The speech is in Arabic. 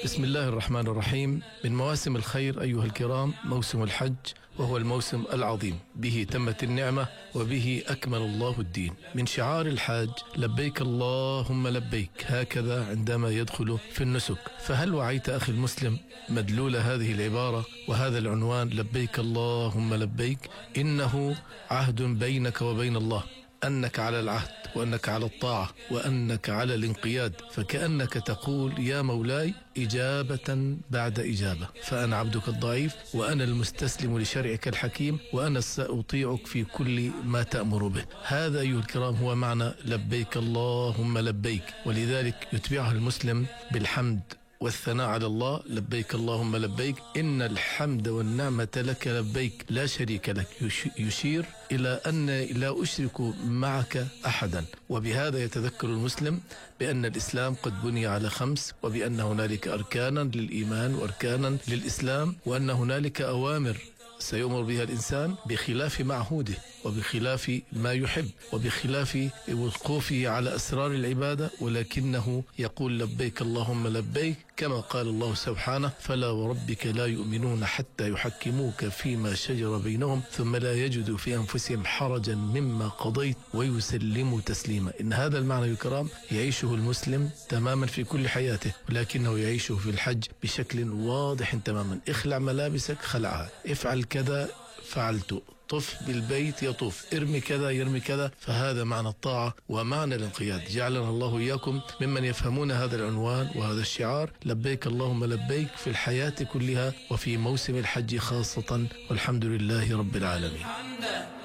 بسم الله الرحمن الرحيم. من مواسم الخير أيها الكرام موسم الحج، وهو الموسم العظيم، به تمت النعمة وبه أكمل الله الدين. من شعار الحاج لبيك اللهم لبيك، هكذا عندما يدخل في النسك. فهل وعيت أخي المسلم مدلول هذه العبارة وهذا العنوان لبيك اللهم لبيك؟ إنه عهد بينك وبين الله، أنك على العهد وأنك على الطاعة وأنك على الانقياد، فكأنك تقول يا مولاي إجابة بعد إجابة، فأنا عبدك الضعيف وأنا المستسلم لشرعك الحكيم وأنا سأطيعك في كل ما تأمر به. هذا أيها الكرام هو معنى لبيك اللهم لبيك، ولذلك يتبعها المسلم بالحمد والثناء على الله. لبيك اللهم لبيك، إن الحمد والنعمة لك لبيك لا شريك لك، يشير إلى أن لا أشرك معك أحدا. وبهذا يتذكر المسلم بأن الإسلام قد بني على 5، وبأن هنالك أركانا للإيمان وأركانا للإسلام، وأن هنالك أوامر سيؤمر بها الإنسان بخلاف معهوده وبخلاف ما يحب وبخلاف وقوفه على أسرار العبادة، ولكنه يقول لبيك اللهم لبيك، كما قال الله سبحانه فلا وربك لا يؤمنون حتى يحكموك فيما شجر بينهم ثم لا يجدوا في أنفسهم حرجا مما قضيت ويسلموا تسليما. إن هذا المعنى الكرام يعيشه المسلم تماما في كل حياته، ولكنه يعيشه في الحج بشكل واضح تماما. اخلع ملابسك، خلعها، افعل كذا، فعلت، طف بالبيت، يطوف، ارمي كذا، يرمي كذا. فهذا معنى الطاعة ومعنى الانقياد. جعلنا الله إياكم ممن يفهمون هذا العنوان وهذا الشعار لبيك اللهم لبيك في الحياة كلها وفي موسم الحج خاصة، والحمد لله رب العالمين.